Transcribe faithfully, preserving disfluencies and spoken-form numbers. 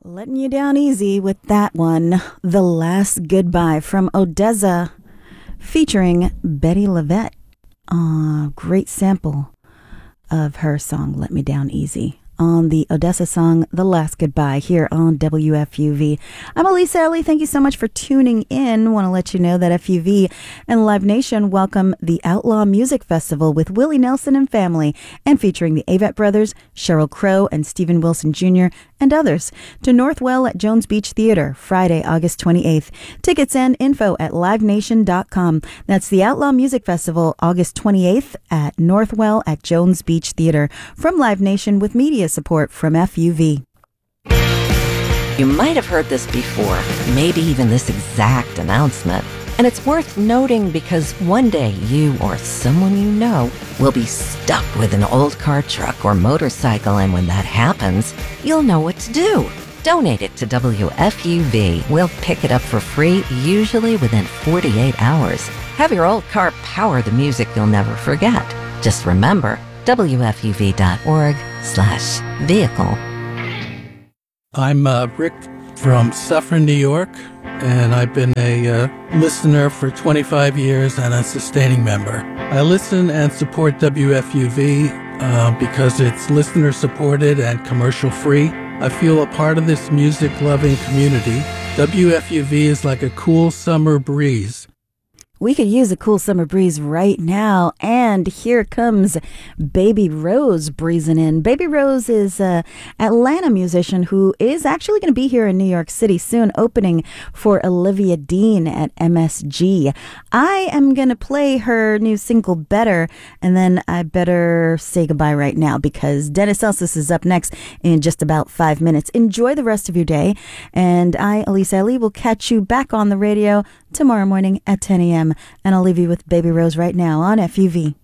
Letting you down easy with that one. The Last Goodbye from Odessa, featuring Betty LaVette. Uh, great sample of her song, Let Me Down Easy, on the Odessa song, The Last Goodbye, here on W F U V. I'm Elise Ellie. Thank you so much for tuning in. Want to let you know that F U V and Live Nation welcome the Outlaw Music Festival with Willie Nelson and family, and featuring the Avett Brothers, Sheryl Crow, and Stephen Wilson Junior, and others, to Northwell at Jones Beach Theater, Friday, August twenty-eighth. Tickets and info at live nation dot com. That's the Outlaw Music Festival, August twenty-eighth at Northwell at Jones Beach Theater. From Live Nation with media support from F U V. You might have heard this before, maybe even this exact announcement. And it's worth noting because one day you or someone you know will be stuck with an old car, truck, or motorcycle, and when that happens, you'll know what to do. Donate it to W F U V. We'll pick it up for free, usually within forty-eight hours. Have your old car power the music you'll never forget. Just remember, W F U V dot org slash vehicle. I'm uh, Rick from Suffern, New York, and I've been a uh, listener for twenty-five years and a sustaining member. I listen and support W F U V uh, because it's listener-supported and commercial-free. I feel a part of this music-loving community. W F U V is like a cool summer breeze. We could use a cool summer breeze right now, and here comes Baby Rose breezing in. Baby Rose is an Atlanta musician who is actually going to be here in New York City soon, opening for Olivia Dean at M S G. I am going to play her new single, Better, and then I better say goodbye right now because Dennis Elsas is up next in just about five minutes. Enjoy the rest of your day, and I, Elise Ellie, will catch you back on the radio tomorrow morning at ten a.m. And I'll leave you with Baby Rose right now on F U V.